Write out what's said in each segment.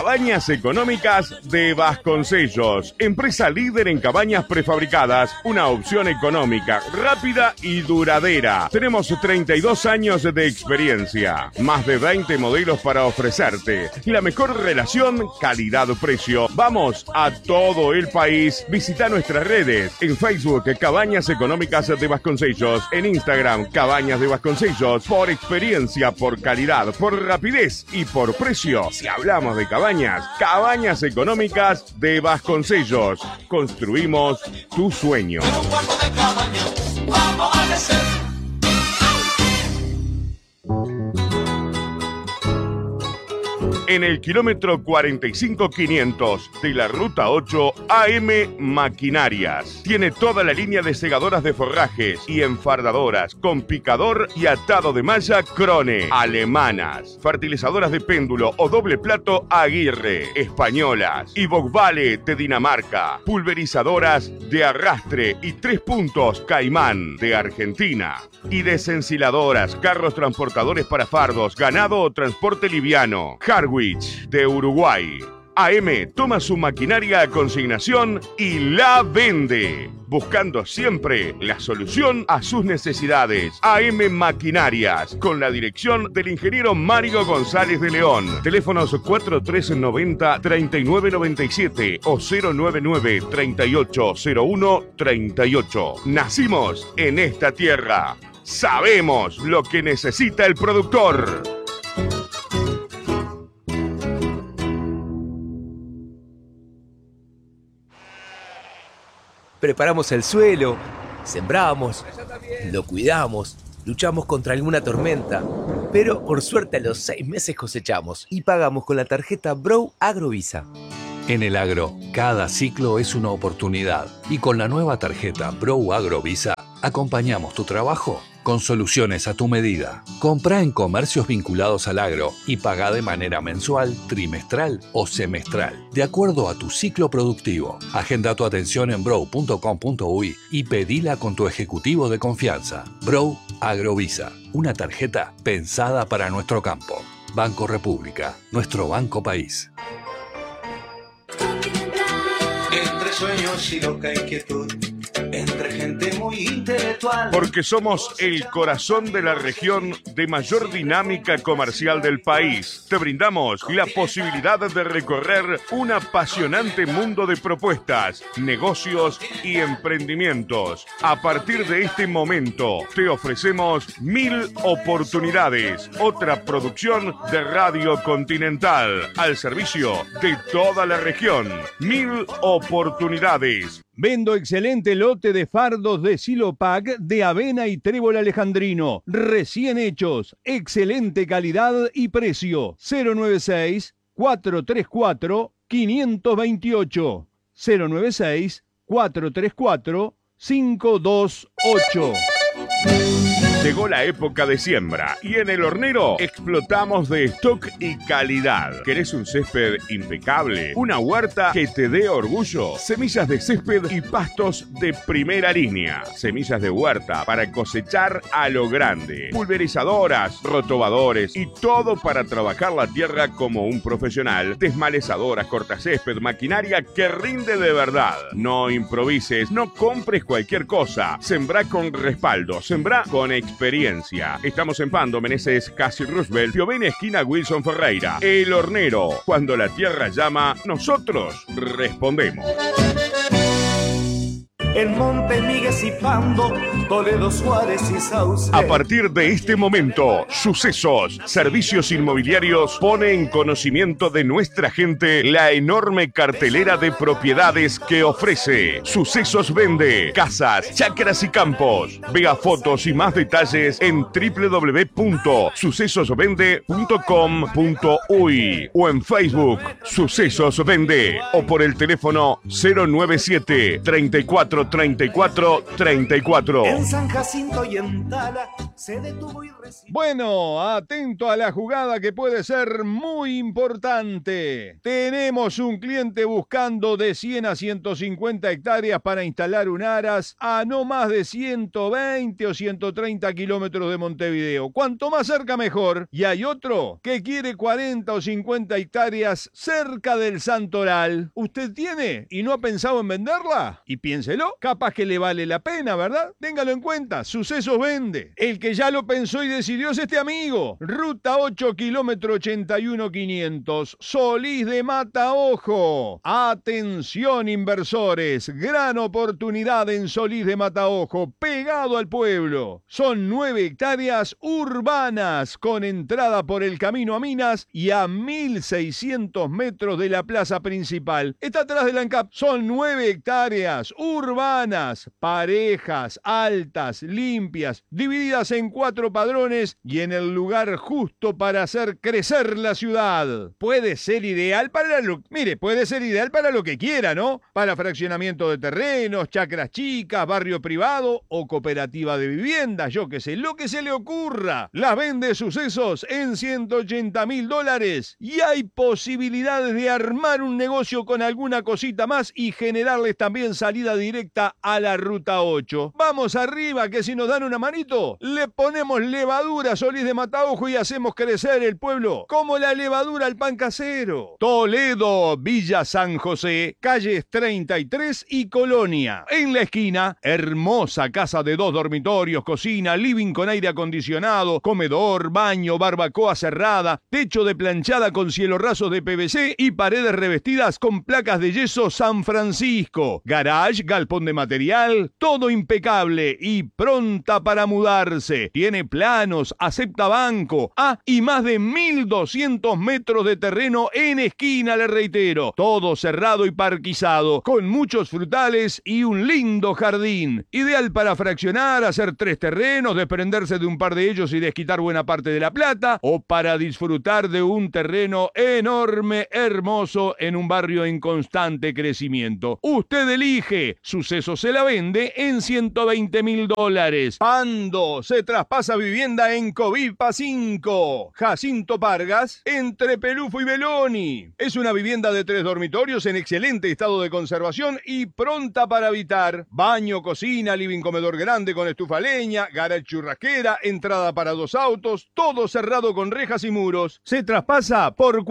Cabañas Económicas de Vasconcellos, empresa líder en cabañas prefabricadas, una opción económica, rápida y duradera. Tenemos 32 años de experiencia, más de 20 modelos para ofrecerte y la mejor relación calidad-precio. Vamos a todo el país. Visita nuestras redes en Facebook Cabañas Económicas de Vasconcellos, en Instagram Cabañas de Vasconcellos. Por experiencia, por calidad, por rapidez y por precio. Si hablamos de cabañas, Cabañas Económicas de Vasconcellos. Construimos tu sueño. En un cuarto de cabaña, vamos a crecer. En el kilómetro 45500 de la Ruta 8, AM Maquinarias. Tiene toda la línea de segadoras de forrajes y enfardadoras con picador y atado de malla Krone, alemanas, fertilizadoras de péndulo o doble plato Aguirre, españolas, y Bogbale de Dinamarca, pulverizadoras de arrastre y 3 puntos Caimán de Argentina, y desensiladoras, carros transportadores para fardos, ganado o transporte liviano, Harwich de Uruguay. AM toma su maquinaria a consignación y la vende, buscando siempre la solución a sus necesidades. AM Maquinarias, con la dirección del ingeniero Mario González de León. Teléfonos 4390-3997 o 099-3801-38. Nacimos en esta tierra. Sabemos lo que necesita el productor. Preparamos el suelo, sembramos, lo cuidamos, luchamos contra alguna tormenta, pero por suerte a los 6 meses cosechamos y pagamos con la tarjeta Brow Agrovisa. En el agro, cada ciclo es una oportunidad y con la nueva tarjeta Brow Agrovisa acompañamos tu trabajo con soluciones a tu medida. Comprá en comercios vinculados al agro y pagá de manera mensual, trimestral o semestral, de acuerdo a tu ciclo productivo. Agenda tu atención en brow.com.uy y pedila con tu ejecutivo de confianza. Brow Agrovisa, una tarjeta pensada para nuestro campo. Banco República, nuestro banco país. Entre sueños y loca inquietud, entre gente muy intelectual. Porque somos el corazón de la región de mayor dinámica comercial del país. Te brindamos la posibilidad de recorrer un apasionante mundo de propuestas, negocios y emprendimientos. A partir de este momento, te ofrecemos 1000 oportunidades. Otra producción de Radio Continental al servicio de toda la región. 1000 oportunidades. Vendo excelente lote de fardos de Silopac de avena y trébol alejandrino. Recién hechos. Excelente calidad y precio. 096-434-528. 096-434-528. Llegó la época de siembra y en el hornero explotamos de stock y calidad. ¿Querés un césped impecable? ¿Una huerta que te dé orgullo? Semillas de césped y pastos de primera línea. Semillas de huerta para cosechar a lo grande. Pulverizadoras, rotobadores y todo para trabajar la tierra como un profesional. Desmalezadoras, cortacésped, maquinaria que rinde de verdad. No improvises, no compres cualquier cosa. Sembrá con respaldo, sembrá con experiencia. Estamos en Pando, Meneses, Casi Roosevelt, Piovene, esquina Wilson Ferreira. El Hornero. Cuando la tierra llama, nosotros respondemos. En Monte Miguel y Pando, Toledo, Suárez y Sauce. A partir de este momento, Sucesos Servicios Inmobiliarios pone en conocimiento de nuestra gente la enorme cartelera de propiedades que ofrece. Sucesos vende casas, chacras y campos. Vea fotos y más detalles en www.sucesosvende.com.uy o en Facebook Sucesos Vende o por el teléfono 097 34 34 34. En San Jacinto y en Tala se detuvo y recibió. Bueno, atento a la jugada que puede ser muy importante. Tenemos un cliente buscando de 100 a 150 hectáreas para instalar un aras a no más de 120 o 130 kilómetros de Montevideo. Cuanto más cerca mejor. Y hay otro que quiere 40 o 50 hectáreas cerca del Santoral. ¿Usted tiene y no ha pensado en venderla? Y piénselo, capaz que le vale la pena, ¿verdad? Téngalo en cuenta, Sucesos vende. El que ya lo pensó y decidió es este amigo. Ruta 8, kilómetro 81,500. Solís de Mataojo. Atención, inversores. Gran oportunidad en Solís de Mataojo, pegado al pueblo. Son 9 hectáreas urbanas con entrada por el camino a Minas y a 1.600 metros de la plaza principal. Está atrás del ANCAP. Son 9 hectáreas urbanas, parejas, altas, limpias, divididas en 4 padrones y en el lugar justo para hacer crecer la ciudad. Puede ser ideal para lo que quiera, ¿no? Para fraccionamiento de terrenos, chacras chicas, barrio privado o cooperativa de viviendas, yo qué sé, lo que se le ocurra. Las vende Sucesos en $180,000 y hay posibilidades de armar un negocio con alguna cosita más y generarles también salida directa a la Ruta 8. Vamos arriba, que si nos dan una manito, le ponemos levadura a Solís de Mataojo y hacemos crecer el pueblo como la levadura al pan casero. Toledo, Villa San José, calles 33 y Colonia. En la esquina, hermosa casa de 2 dormitorios, cocina, living con aire acondicionado, comedor, baño, barbacoa cerrada, techo de planchada con cielo rasos de PVC y paredes revestidas con placas de yeso San Francisco. Garage, galpón de material, todo impecable y pronta para mudarse. Tiene planos, acepta banco. Y más de 1.200 metros de terreno en esquina, le reitero. Todo cerrado y parquizado, con muchos frutales y un lindo jardín. Ideal para fraccionar, hacer 3 terrenos, desprenderse de un par de ellos y desquitar buena parte de la plata, o para disfrutar de un terreno enorme, hermoso, en un barrio en constante crecimiento. Usted elige. Sucesos se la vende en $120,000. Pando se traspasa vivienda en Covipa 5. Jacinto Pargas, entre Pelufo y Beloni. Es una vivienda de 3 dormitorios en excelente estado de conservación y pronta para habitar. Baño, cocina, living, comedor grande con estufa leña, garage churrasquera, entrada para 2 autos, todo cerrado con rejas y muros. Se traspasa por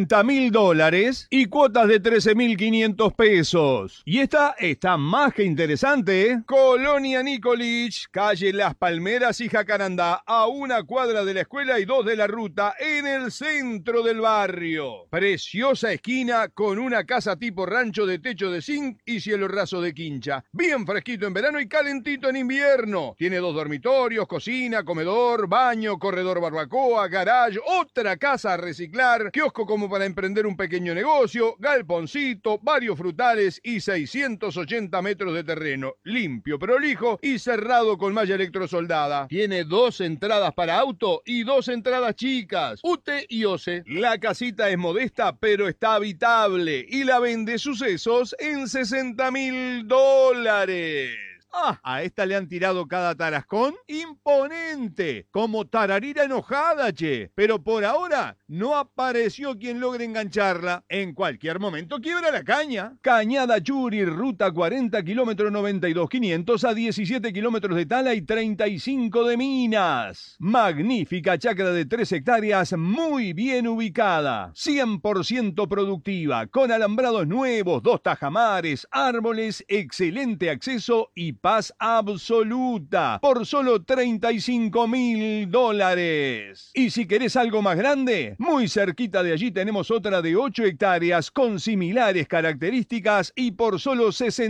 $40,000 y cuotas de 13.500 pesos. Y esta está más que interesante, ¿eh? Colonia Nicolich, calle Las Palmeras y Jacarandá, a 1 cuadra de la escuela y 2 de la ruta, en el centro del barrio. Preciosa esquina con una casa tipo rancho de techo de zinc y cielo raso de quincha. Bien fresquito en verano y calentito en invierno. Tiene 2 dormitorios, cocina, comedor, baño, corredor barbacoa, garage, otra casa a reciclar, kiosco como para emprender un pequeño negocio, galponcito, varios frutales y 680 metros de terreno. Limpio, prolijo y cerrado con malla electrosoldada. Tiene 2 entradas para auto y 2 entradas chicas. UTE y OCE. La casita es modesta pero está habitable y la vende Sucesos en $60,000. A esta le han tirado cada tarascón imponente, como tararira enojada, che. Pero por ahora no apareció quien logre engancharla. En cualquier momento quiebra la caña. Cañada Churi, ruta 40, kilómetro 92,500 a 17 kilómetros de Tala y 35 de Minas. Magnífica chacra de 3 hectáreas, muy bien ubicada. 100% productiva, con alambrados nuevos, 2 tajamares, árboles, excelente acceso y paz absoluta, por solo $35,000. Y si querés algo más grande, muy cerquita de allí tenemos otra de 8 hectáreas con similares características y por solo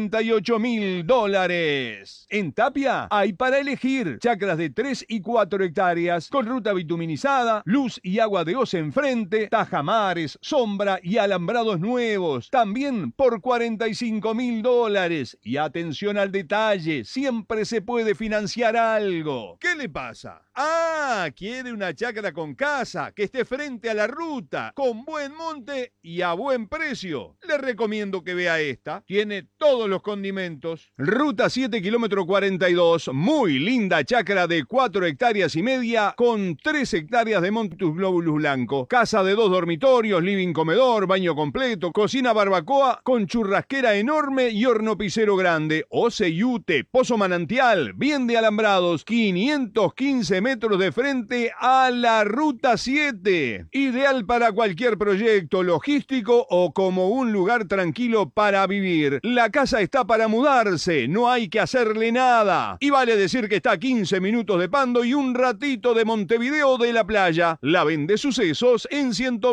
$68,000. En Tapia hay para elegir chacras de 3 y 4 hectáreas con ruta bituminizada, luz y agua de OCE enfrente, tajamares, sombra y alambrados nuevos, también por $45,000. Y atención al detalle, siempre se puede financiar algo. ¿Qué le pasa? Quiere una chacra con casa, que esté frente frente a la ruta, con buen monte y a buen precio. Le recomiendo que vea esta. Tiene todos los condimentos. Ruta 7, kilómetro 42. Muy linda chacra de 4 hectáreas y media con 3 hectáreas de Montus Globulus blanco. Casa de 2 dormitorios, living comedor, baño completo, cocina barbacoa con churrasquera enorme y horno pisero grande. Oceyute, pozo manantial, bien de alambrados, 515 metros de frente a la Ruta 7. Ideal para cualquier proyecto logístico o como un lugar tranquilo para vivir. La casa está para mudarse, no hay que hacerle nada. Y vale decir que está a 15 minutos de Pando y un ratito de Montevideo de la playa. La vende Sucesos en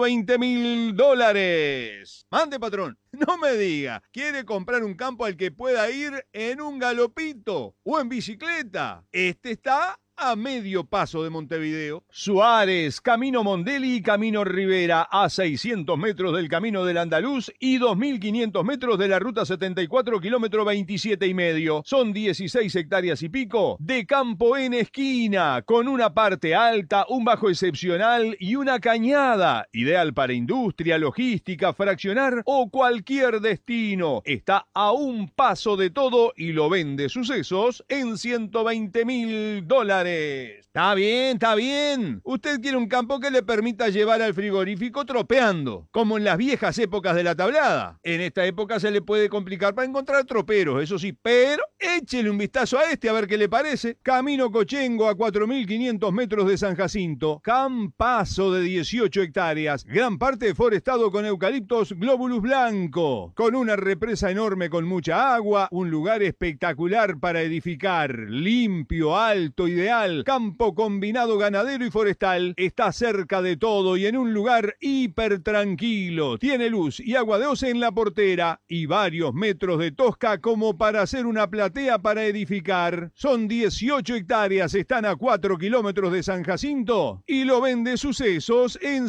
$120,000. Mande, patrón. No me diga, ¿quiere comprar un campo al que pueda ir en un galopito o en bicicleta? Este está a medio paso de Montevideo. Suárez, Camino Mondeli y Camino Rivera, a 600 metros del Camino del Andaluz y 2.500 metros de la Ruta 74, kilómetro 27 y medio. Son 16 hectáreas y pico de campo en esquina, con una parte alta, un bajo excepcional y una cañada. Ideal para industria, logística, fraccionar o cualquier destino. Está a un paso de todo y lo vende Sucesos en $120,000. Está bien, está bien. Usted quiere un campo que le permita llevar al frigorífico tropeando, como en las viejas épocas de la tablada. En esta época se le puede complicar para encontrar troperos, eso sí, pero échele un vistazo a este a ver qué le parece. Camino Cochengo a 4.500 metros de San Jacinto. Campazo de 18 hectáreas, gran parte forestado con eucaliptos globulus blanco, con una represa enorme con mucha agua, un lugar espectacular para edificar, limpio, alto, ideal. Campo combinado ganadero y forestal. Está cerca de todo y en un lugar hiper tranquilo. Tiene luz y agua de OCE en la portera y varios metros de tosca como para hacer una platea para edificar. Son 18 hectáreas, están a 4 kilómetros de San Jacinto y lo vende Sucesos en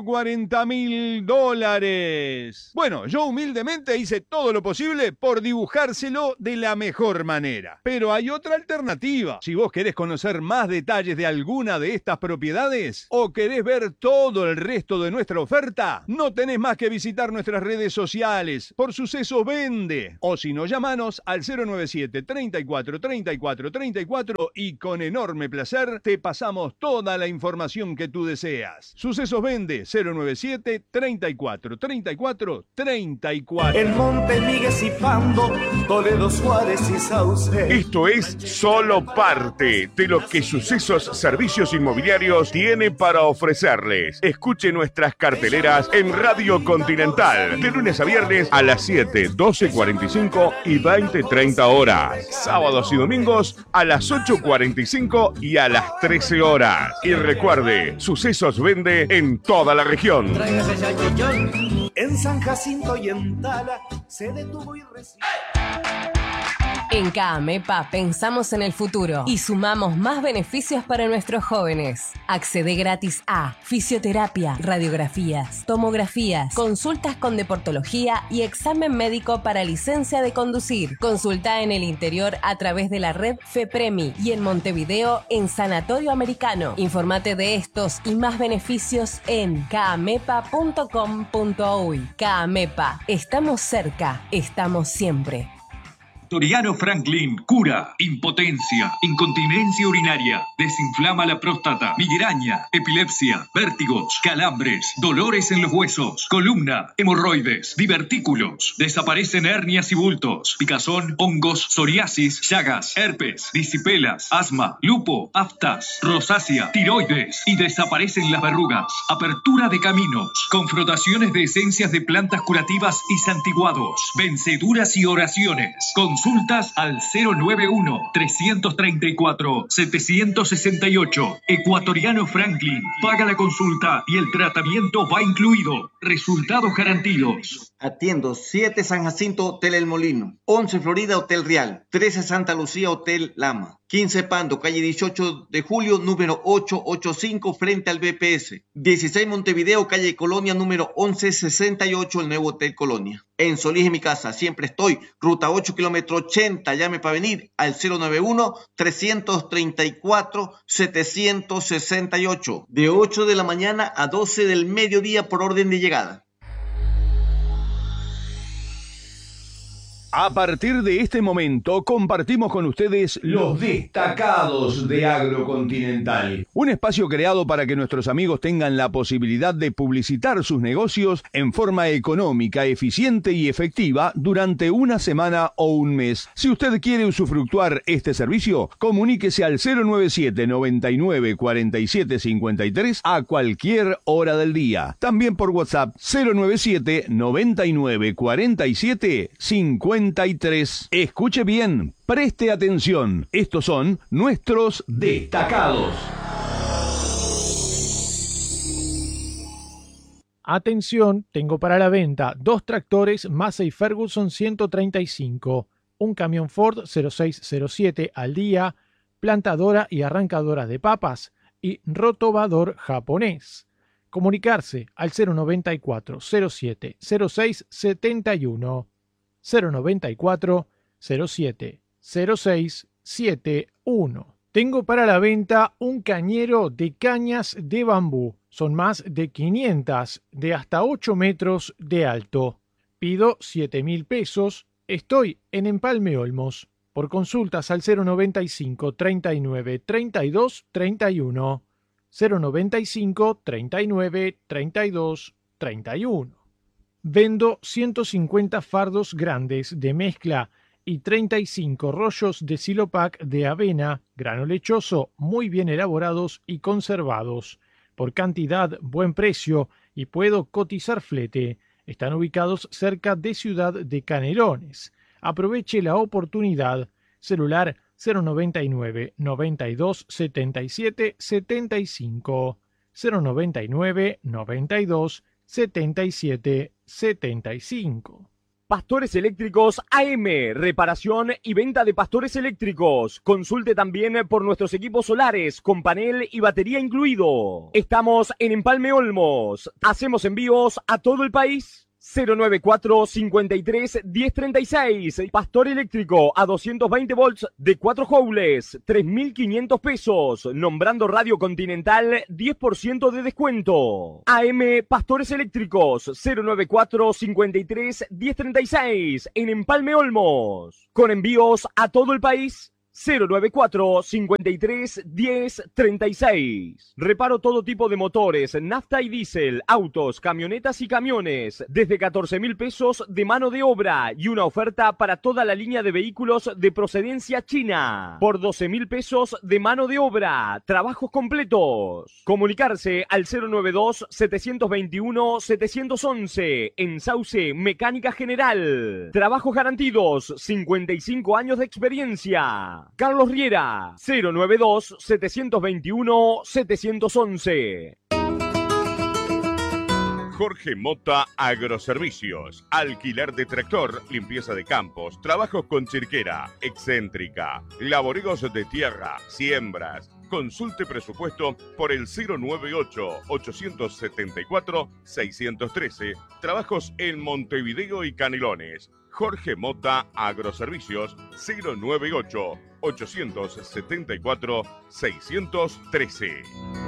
$140,000. Bueno, yo humildemente hice todo lo posible por dibujárselo de la mejor manera. Pero hay otra alternativa. Si vos querés conocer más detalles de alguna de estas propiedades o querés ver todo el resto de nuestra oferta, no tenés más que visitar nuestras redes sociales por Sucesos Vende o si no, llamanos al 097 34 34 34 y con enorme placer te pasamos toda la información que tú deseas. Sucesos Vende 097 34 34 34. El Monte Miguel y Pando, Toledo, Suárez y Sauce. Esto es solo parte de lo que Sucesos Servicios Inmobiliarios tiene para ofrecerles. Escuche nuestras carteleras en Radio Continental, de lunes a viernes a las 7, 12:45 y 20:30 horas. Sábados y domingos a las 8:45 y a las 13 horas. Y recuerde, Sucesos vende en toda la región. En San Jacinto y en Tala se detuvo y recibió. En CAAMEPA pensamos en el futuro y sumamos más beneficios para nuestros jóvenes. Accede gratis a fisioterapia, radiografías, tomografías, consultas con deportología y examen médico para licencia de conducir. Consulta en el interior a través de la red FEPREMI y en Montevideo en Sanatorio Americano. Informate de estos y más beneficios en caamepa.com.uy. CAAMEPA, estamos cerca, estamos siempre. Toriano Franklin cura impotencia, incontinencia urinaria, desinflama la próstata, migraña, epilepsia, vértigos, calambres, dolores en los huesos, columna, hemorroides, divertículos, desaparecen hernias y bultos, picazón, hongos, psoriasis, llagas, herpes, disipelas, asma, lupo, aftas, rosácea, tiroides y desaparecen las verrugas. Apertura de caminos, con frotaciones de esencias de plantas curativas y santiguados, venceduras y oraciones. Consultas al 091-334-768. Ecuatoriano Franklin. Paga la consulta y el tratamiento va incluido. Resultados garantidos. Atiendo 7 San Jacinto, Hotel El Molino, 11 Florida, Hotel Real, 13 Santa Lucía, Hotel Lama, 15 Pando, calle 18 de Julio, número 885, frente al BPS, 16 Montevideo, calle Colonia, número 1168, el nuevo Hotel Colonia. En Solís, en mi casa, siempre estoy, ruta 8, kilómetro 80, llame para venir al 091-334-768, de 8 de la mañana a 12 del mediodía por orden de llegada. A partir de este momento compartimos con ustedes los destacados de Agrocontinental. Un espacio creado para que nuestros amigos tengan la posibilidad de publicitar sus negocios en forma económica, eficiente y efectiva durante una semana o un mes. Si usted quiere usufructuar este servicio, comuníquese al 097 99 47 53 a cualquier hora del día. También por WhatsApp 097 99 47 53. Escuche bien, preste atención. Estos son nuestros destacados. Atención, tengo para la venta 2 tractores Massey Ferguson 135, un camión Ford 0607 al día, plantadora y arrancadora de papas y rotobador japonés. Comunicarse al 094 07 06 71. 094 07 06 71. Tengo para la venta un cañero de cañas de bambú. Son más de 500, de hasta 8 metros de alto. Pido 7.000 pesos. Estoy en Empalme Olmos. Por consultas al 095 39 32 31. 095 39 32 31. Vendo 150 fardos grandes de mezcla y 35 rollos de Silopac de avena, grano lechoso, muy bien elaborados y conservados. Por cantidad, buen precio y puedo cotizar flete. Están ubicados cerca de Ciudad de Canelones. Aproveche la oportunidad. Celular 099 92 77 75. 099 92 77 75. Pastores Eléctricos AM, reparación y venta de pastores eléctricos. Consulte también por nuestros equipos solares con panel y batería incluido. Estamos en Empalme Olmos. Hacemos envíos a todo el país. 094 53 1036. Pastor eléctrico a 220 volts de 4 joules, 3.500 pesos. Nombrando Radio Continental, 10% de descuento. AM Pastores Eléctricos 094 53 1036 en Empalme Olmos. Con envíos a todo el país. 094 53 10 36. Reparo todo tipo de motores, nafta y diésel, autos, camionetas y camiones. Desde 14.000 pesos de mano de obra y una oferta para toda la línea de vehículos de procedencia china. Por 12.000 pesos de mano de obra. Trabajos completos. Comunicarse al 092 721 711 en Sauce Mecánica General. Trabajos garantidos. 55 años de experiencia. Carlos Riera, 092-721-711. Jorge Mota Agroservicios. Alquiler de tractor, limpieza de campos, trabajos con chirquera, excéntrica, laboregos de tierra, siembras. Consulte presupuesto por el 098-874-613. Trabajos en Montevideo y Canelones. Jorge Mota Agroservicios 098-874-613.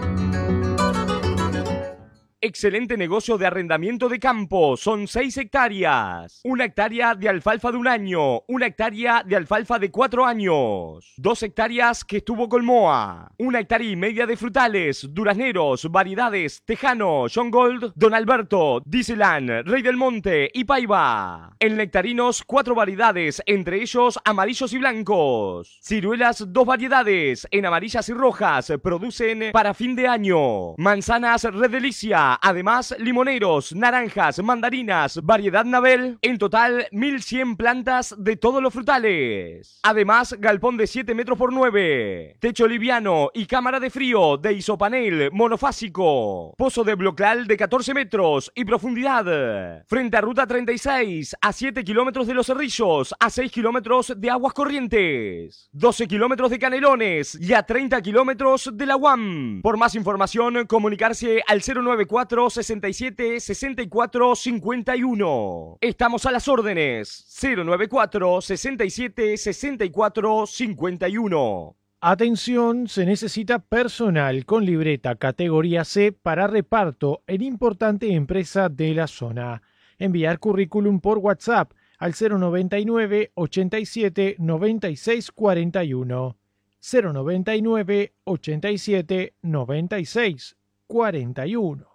Excelente negocio de arrendamiento de campo. Son 6 hectáreas. 1 hectárea de alfalfa de 1 año. 1 hectárea de alfalfa de 4 años. 2 hectáreas que estuvo Colmoa. 1 hectárea y media de frutales, durazneros, variedades, tejano, John Gold, Don Alberto, Dieseland, Rey del Monte y Paiva. En nectarinos 4 variedades, entre ellos amarillos y blancos. Ciruelas 2 variedades, en amarillas y rojas. Producen para fin de año. Manzanas Red Delicia. fruta. Además, limoneros, naranjas, mandarinas, variedad Nabel. En total, 1100 plantas de todos los frutales. Además, galpón de 7 metros por 9. Techo liviano y cámara de frío de isopanel monofásico. Pozo de Bloclal de 14 metros y profundidad. Frente a Ruta 36, a 7 kilómetros de Los Cerrillos, a 6 kilómetros de Aguas Corrientes, 12 kilómetros de Canelones y a 30 kilómetros de la UAM. Por más información, comunicarse al 094 67 64 51. Estamos a las órdenes. 094 67 64 51. Atención, se necesita personal con libreta categoría C para reparto en importante empresa de la zona. Enviar currículum por WhatsApp al 099 87 96 41. 099 87 96 41.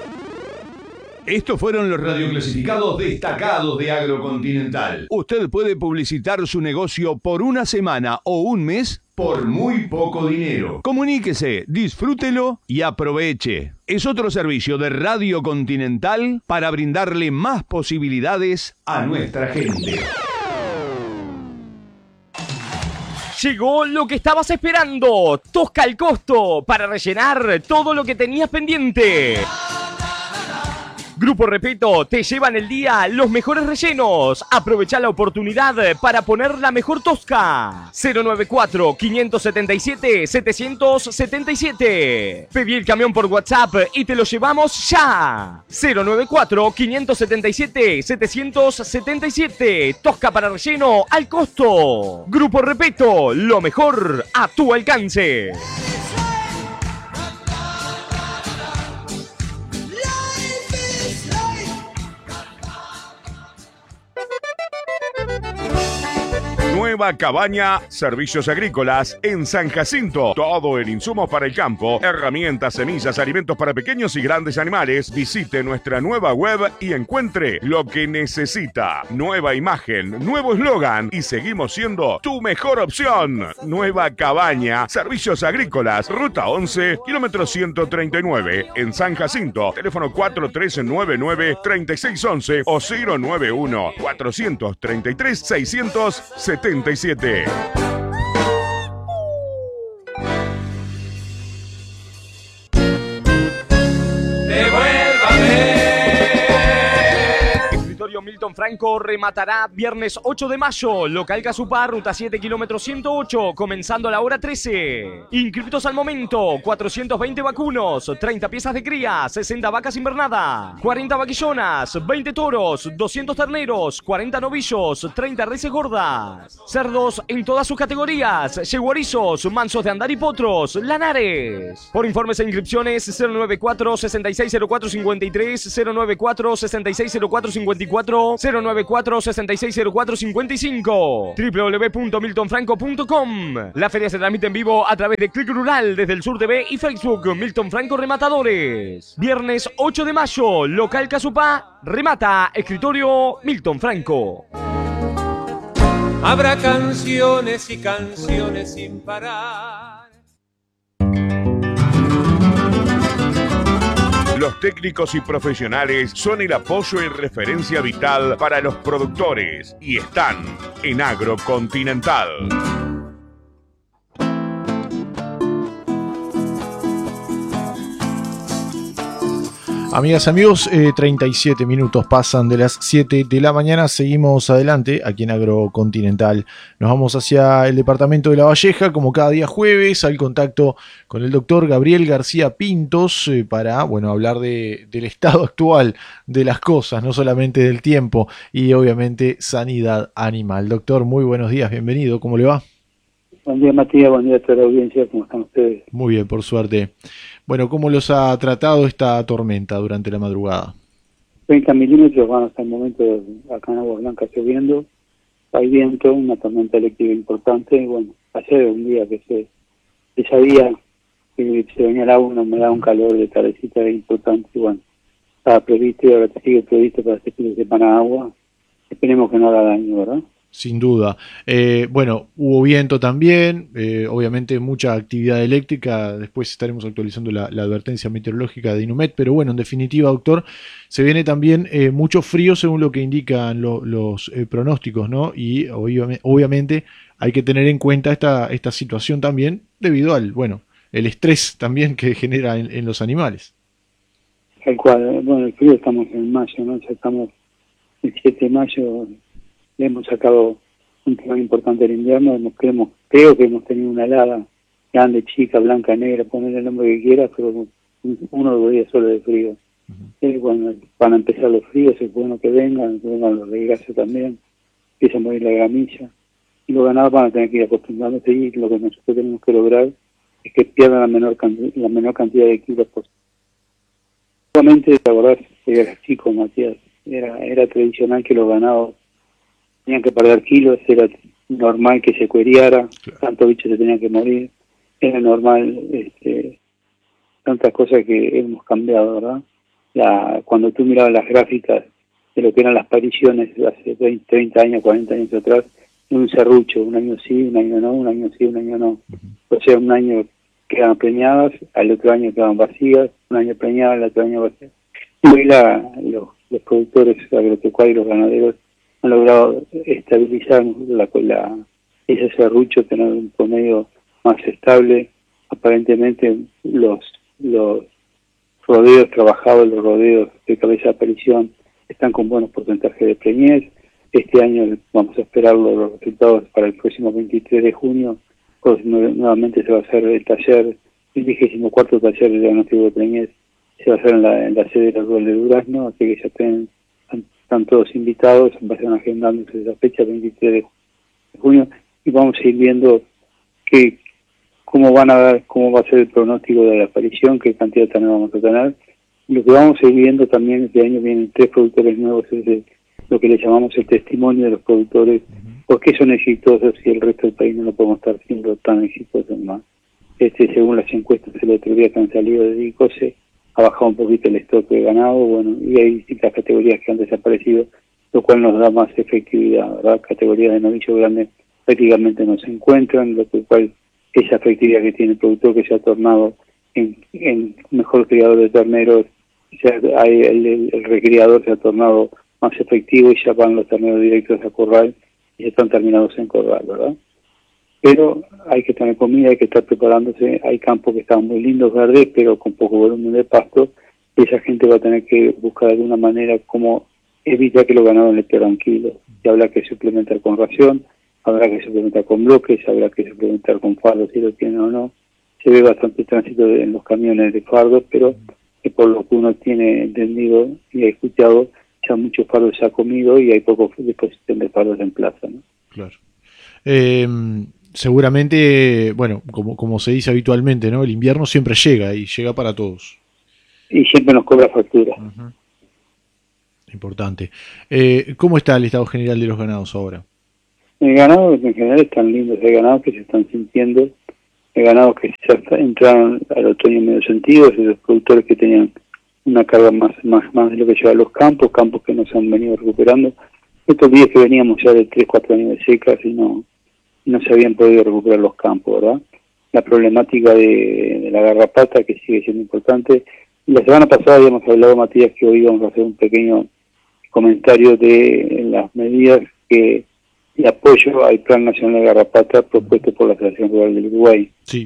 Estos fueron los radioclasificados destacados de Agrocontinental. Usted puede publicitar su negocio por una semana o un mes por muy poco dinero. Comuníquese, disfrútelo y aproveche. Es otro servicio de Radio Continental para brindarle más posibilidades a nuestra gente. Llegó lo que estabas esperando. Tosca al costo para rellenar todo lo que tenías pendiente. Grupo Repeto te lleva en el día los mejores rellenos. Aprovecha la oportunidad para poner la mejor tosca. 094-577-777. Pedí el camión por WhatsApp y te lo llevamos ya. 094-577-777. Tosca para relleno al costo. Grupo Repeto, lo mejor a tu alcance. Nueva Cabaña, servicios agrícolas en San Jacinto. Todo el insumo para el campo, herramientas, semillas, alimentos para pequeños y grandes animales. Visite nuestra nueva web y encuentre lo que necesita. Nueva imagen, nuevo eslogan y seguimos siendo tu mejor opción. Nueva Cabaña, servicios agrícolas, ruta 11, kilómetro 139, en San Jacinto. Teléfono 4399-3611 o 091-433-677. Escritorio Milton Franco rematará viernes 8 de mayo. Local Casupá, ruta 7, kilómetro 108, comenzando a la hora 13. Inscriptos al momento, 420 vacunos, 30 piezas de cría, 60 vacas invernada, 40 vaquillonas, 20 toros, 200 terneros, 40 novillos, 30 reses gordas. Cerdos en todas sus categorías, yeguarizos, mansos de andar y potros, lanares. Por informes e inscripciones, 094-660453, 094-660454, 094-660455, www.miltonfranco.com. La feria se transmite en vivo a través de Click Rural desde el Sur TV y Facebook. Milton Franco Rematadores. Viernes 8 de mayo, local Casupá, remata Escritorio Milton Franco. Habrá canciones y canciones sin parar. Los técnicos y profesionales son el apoyo y referencia vital para los productores y están en Agrocontinental. Amigas, amigos, 37 minutos pasan de las 7 de la mañana. Seguimos adelante aquí en Agrocontinental. Nos vamos hacia el departamento de La Valleja, como cada día jueves, al contacto con el doctor Gabriel García Pintos para, hablar del estado actual de las cosas, no solamente del tiempo y obviamente sanidad animal. Doctor, muy buenos días, bienvenido, ¿cómo le va? Buen día, Matías, buen día a toda la audiencia, ¿cómo están ustedes? Muy bien, por suerte. Bueno, ¿cómo los ha tratado esta tormenta durante la madrugada? 30 milímetros van hasta el momento acá en Aguas Blancas lloviendo, hay viento, una tormenta eléctrica importante, y bueno, ayer un día que se sabía que se venía el agua, una humedad, un calor de tardecita importante, y bueno, estaba previsto y ahora sigue previsto para este fin de semana agua, esperemos que no haga daño, ¿verdad? Sin duda. Bueno, hubo viento también, obviamente mucha actividad eléctrica, después estaremos actualizando la advertencia meteorológica de Inumet, pero bueno, en definitiva, doctor, se viene también mucho frío según lo que indican los pronósticos, ¿no? Y obviamente hay que tener en cuenta esta situación también debido al, bueno, el estrés también que genera en los animales. Tal cual, bueno, el frío estamos en mayo, ¿no? Ya estamos el 7 de mayo. Le hemos sacado un tema importante del invierno, creo que hemos tenido una helada grande, chica, blanca, negra, ponerle el nombre que quiera, pero 1 o 2 días solo de frío. Cuando van a empezar los fríos, es bueno que vengan los regaces también, empieza a morir la gramilla, y los ganados van a tener que ir acostumbrándose, y lo que nosotros tenemos que lograr es que pierdan la menor cantidad de kilos posible. Obviamente, te acordás, era chico, Matías, era tradicional que los ganados tenían que perder kilos, era normal que se cueriara, tantos bichos se tenían que morir, era normal, tantas cosas que hemos cambiado, ¿verdad? Cuando tú mirabas las gráficas de lo que eran las pariciones hace 20, 30 años, 40 años atrás, un serrucho, un año sí, un año no, un año sí, un año no. O sea, un año quedaban preñadas, al otro año quedaban vacías, un año preñadas, al otro año vacías. Y hoy los productores agropecuarios y los ganaderos han logrado estabilizar ese serrucho, tener un promedio más estable. Aparentemente los rodeos trabajados, los rodeos de cabeza de aparición están con buenos porcentajes de preñez. Este año vamos a esperar los resultados para el próximo 23 de junio, pues nuevamente se va a hacer el taller, el 24º taller de diagnóstico de preñez, se va a hacer en la sede rural de Durazno, así que ya están todos invitados, van agendándose esa fecha, 23 de junio, y vamos a ir viendo cómo va a ser el pronóstico de la aparición, qué cantidad de ternera vamos a tener. Lo que vamos a ir viendo también este año vienen 3 productores nuevos, es lo que le llamamos el testimonio de los productores, por qué son exitosos y el resto del país no lo podemos estar siendo tan exitosos más. Según las encuestas el otro día que han salido de DICOSE, ha bajado un poquito el stock de ganado, bueno, y hay distintas categorías que han desaparecido, lo cual nos da más efectividad, ¿verdad? Categorías de novillo grande prácticamente no se encuentran, lo cual esa efectividad que tiene el productor, que se ha tornado en mejor criador de terneros, el recriador se ha tornado más efectivo y ya van los terneros directos a corral y ya están terminados en corral, ¿verdad? Pero hay que tener comida, hay que estar preparándose, hay campos que están muy lindos, verdes, pero con poco volumen de pasto, y esa gente va a tener que buscar de alguna manera cómo evitar que los ganados le pierdan kilos. Y habrá que suplementar con ración, habrá que suplementar con bloques, habrá que suplementar con fardos si lo tienen o no. Se ve bastante tránsito en los camiones de fardos, pero por lo que uno tiene entendido y ha escuchado, ya muchos fardos se ha comido y hay poco disposición de fardos en plaza, ¿no? Claro. Seguramente, bueno, como se dice habitualmente, ¿no? El invierno siempre llega y llega para todos. Y siempre nos cobra factura. Uh-huh. Importante. ¿Cómo está el estado general de los ganados ahora? El ganado en general están lindos, hay ganados que se están sintiendo, hay ganados que ya entraron al otoño en medio sentido, los productores que tenían una carga más de lo que lleva a los campos que nos han venido recuperando. Estos días que veníamos ya de 3-4 años de secas y no se habían podido recuperar los campos, ¿verdad? La problemática de la garrapata, que sigue siendo importante. La semana pasada habíamos hablado, Matías, que hoy vamos a hacer un pequeño comentario de las medidas de apoyo al Plan Nacional de Garrapata propuesto por la Federación Rural del Uruguay. Sí.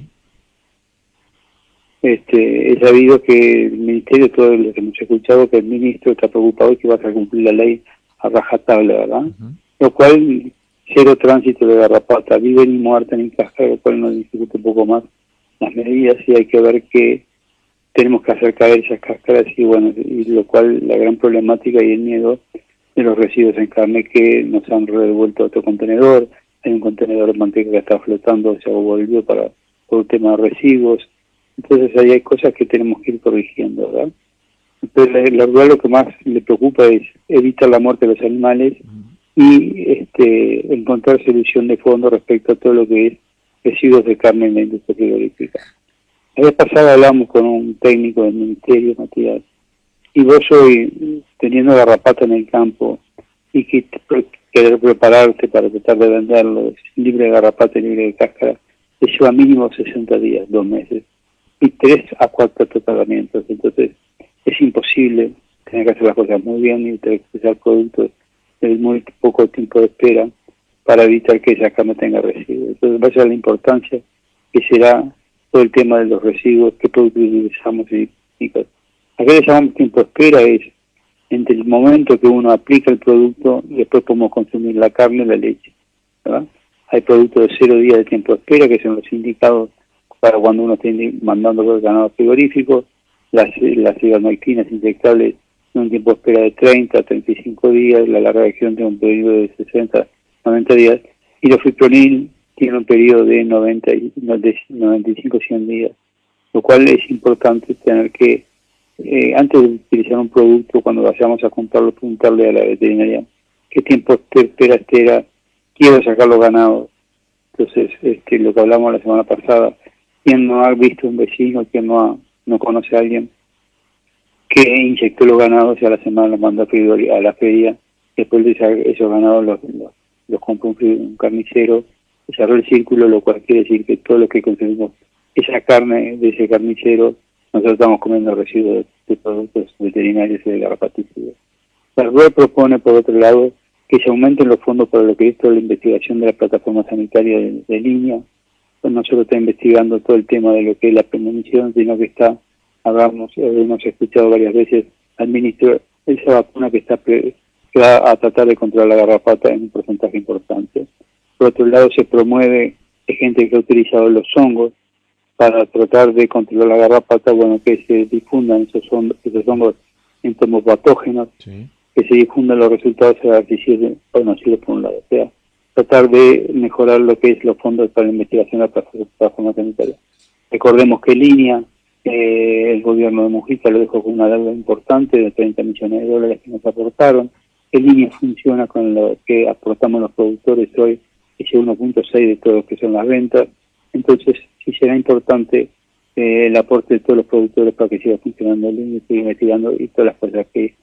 He sabido que el Ministerio, todo lo que hemos escuchado, que el ministro está preocupado y que va a cumplir la ley a rajatabla, ¿verdad? Uh-huh. Lo cual, cero tránsito de garrapata, vive ni muerta ni casca, lo cual nos dificulta un poco más las medidas y hay que ver que tenemos que hacer caer esas cáscaras y bueno, y lo cual la gran problemática y el miedo de los residuos en carne que nos han revuelto a otro contenedor. Hay un contenedor de manteca que está flotando, se volvió por un tema de residuos. Entonces ahí hay cosas que tenemos que ir corrigiendo, ¿verdad? Entonces la verdad lo que más le preocupa es evitar la muerte de los animales y encontrar solución de fondo respecto a todo lo que es residuos de carne en la industria frigorífica. La vez pasada hablamos con un técnico del Ministerio, Matías, y vos hoy, teniendo garrapata en el campo, y que querer prepararse para tratar de venderlo, libre de garrapata y libre de cáscara, te lleva mínimo 60 días, 2 meses, y 3 a 4 tratamientos. Entonces es imposible tener que hacer las cosas muy bien y tener que usar productos de muy poco tiempo de espera para evitar que esa carne tenga residuos. Entonces vaya a la importancia que será todo el tema de los residuos, qué productos utilizamos y ¿a qué le llamamos tiempo de espera? Es entre el momento que uno aplica el producto y después podemos consumir la carne y la leche, ¿verdad? Hay productos de 0 días de tiempo de espera, que son los indicados para cuando uno esté mandando por el ganado frigorífico. Las ivermectinas inyectables tienen un tiempo de espera de 30 a 35 días, la larga acción tiene un periodo de 60 a 90 días, y los fipronil tiene un periodo de 95 a 100 días, lo cual es importante tener que antes de utilizar un producto, cuando vayamos a comprarlo, preguntarle a la veterinaria qué tiempo espera, quiero sacar los ganados. Entonces, lo que hablamos la semana pasada, ¿quién no ha visto un vecino, quién no conoce a alguien que inyectó los ganados y a la semana los manda a la feria, después de esos ganados los compra un carnicero, cerró el círculo, lo cual quiere decir que todo lo que consumimos, esa carne de ese carnicero, nosotros estamos comiendo residuos de productos veterinarios y de garrapaticidas. La RUE propone, por otro lado, que se aumenten los fondos para lo que es toda la investigación de la plataforma sanitaria de línea. Pues no solo está investigando todo el tema de lo que es la prevención, sino que hemos escuchado varias veces al ministro, esa vacuna que va a tratar de controlar la garrapata en un porcentaje importante. Por otro lado, se promueve gente que ha utilizado los hongos para tratar de controlar la garrapata, que se difundan esos hongos entomopatógenos, que se difundan los resultados artificiales conocidos por un lado. O sea, tratar de mejorar lo que es los fondos para la investigación de la plataforma sanitaria. Recordemos que Línea, el gobierno de Mujica lo dejó con una deuda importante de 30 millones de dólares que nos aportaron. Que Línea funciona con lo que aportamos los productores hoy, que es 1.6 de todo lo que son las ventas. Entonces, sí será importante el aporte de todos los productores para que siga funcionando el Línea, siga investigando y todas las cosas que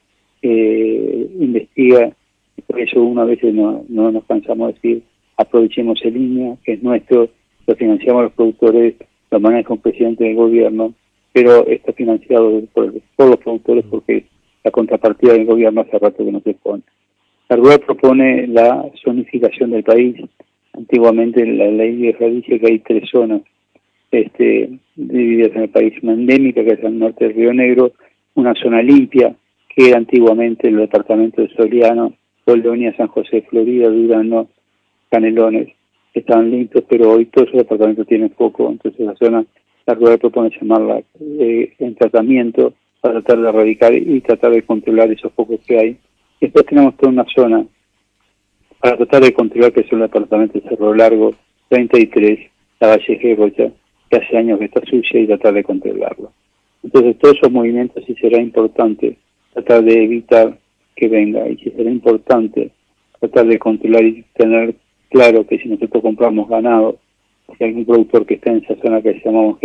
investiga. Por eso una vez no nos cansamos de decir, aprovechemos el Línea, que es nuestro, lo financiamos los productores, lo maneja un presidente del gobierno, pero está financiado por los productores porque la contrapartida del gobierno hace rato que no se pone. La RUE propone la zonificación del país. Antiguamente la ley vieja dice que hay 3 zonas divididas en el país: una endémica, que es al norte del Río Negro, una zona limpia, que era antiguamente el departamento de Soriano, Colonia, San José, Florida, Durano, Canelones, estaban limpios, pero hoy todos esos departamentos tienen foco. Entonces la zona, la RUE propone llamarla en tratamiento para tratar de erradicar y tratar de controlar esos focos que hay. Después tenemos toda una zona para tratar de controlar, que son los departamentos de Cerro Largo, 33, la Valle Rocha, que hace años que está sucia, y tratar de controlarlo. Entonces todos esos movimientos sí será importante tratar de evitar que venga, y sí será importante tratar de controlar y tener claro que si nosotros compramos ganado, si hay un productor que está en esa zona que llamamos